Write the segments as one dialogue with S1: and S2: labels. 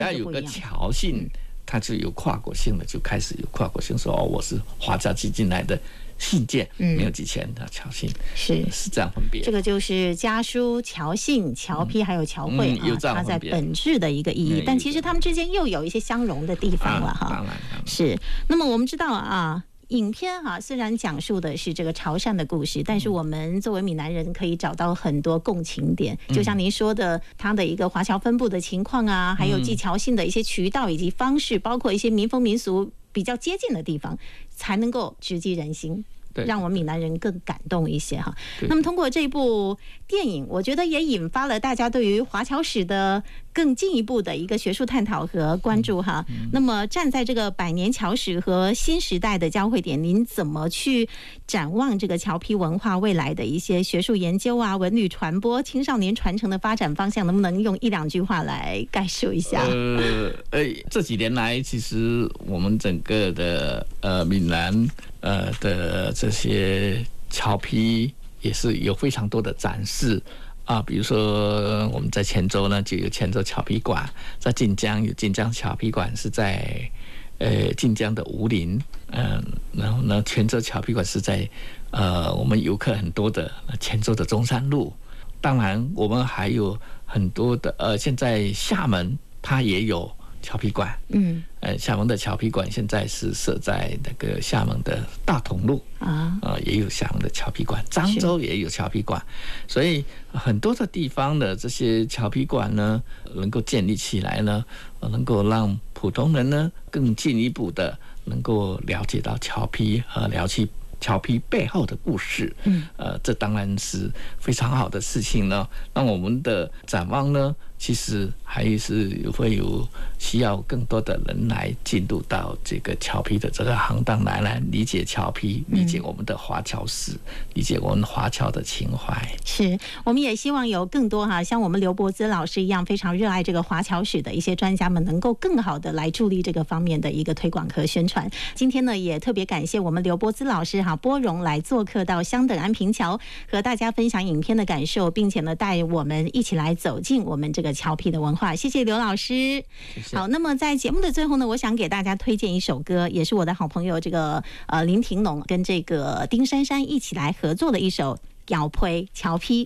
S1: 要有个侨性，它就有跨国性的，就开始有跨国性，说我是华侨寄进来的信件，没有寄钱的侨信，是这样分别。
S2: 这个就是家书、侨信、侨批还有侨汇它在本质的一个意义，但其实它们之间又有一些相容的地方了哈。
S1: 当然
S2: 是。那么我们知道啊。影片虽然讲述的是这个潮汕的故事，但是我们作为闽南人可以找到很多共情点，就像您说的，它的一个华侨分布的情况啊，还有寄侨信的一些渠道以及方式，包括一些民风民俗比较接近的地方，才能够直击人心。让我们闽南人更感动一些哈。那么通过这部电影，我觉得也引发了大家对于华侨史的更进一步的一个学术探讨和关注哈。那么站在这个百年侨史和新时代的交汇点，您怎么去展望这个侨批文化未来的一些学术研究啊、文旅传播、青少年传承的发展方向？能不能用1-2句话来概述一下？
S1: 这几年来，其实我们整个的闽南的这些侨批也是有非常多的展示啊，比如说我们在黔州呢就有黔州侨批馆，在晋江有晋江侨批馆，是在晋江的武陵，然后呢黔州侨批馆是在我们游客很多的黔州的中山路。当然我们还有很多的现在厦门它也有侨批馆，厦门的侨批馆现在是设在那个厦门的大同路也有厦门的侨批馆，漳州也有侨批馆，所以很多的地方的这些侨批馆呢，能够建立起来呢，能够让普通人呢更进一步的能够了解到侨批和了解侨批背后的故事，这当然是非常好的事情呢。那我们的展望呢，其实还是会有需要更多的人来进入到这个侨批的这个行当来理解侨批，理解我们的华侨史，理解我们华侨的情怀。
S2: 是，我们也希望有更多像我们刘伯姿老师一样非常热爱这个华侨史的一些专家们，能够更好的来助力这个方面的一个推广和宣传。今天呢，也特别感谢我们刘伯姿老师波荣来做客到香等安平桥，和大家分享影片的感受，并且呢带我们一起来走进我们这个侨批的文化。谢谢刘老师。
S1: 谢谢。
S2: 好，那么在节目的最后呢，我想给大家推荐一首歌，也是我的好朋友这个林廷龙跟这个丁珊珊一起来合作的一首侨批侨批。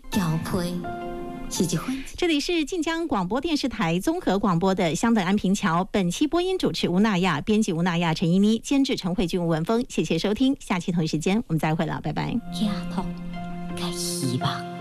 S2: 这里是晋江广播电视台综合广播的香等安平桥，本期播音主持吴娜亚，编辑吴娜亚、陈依妮，监制陈慧君、吴文峰。谢谢收听，下期同一时间我们再会了，拜拜。
S3: 希望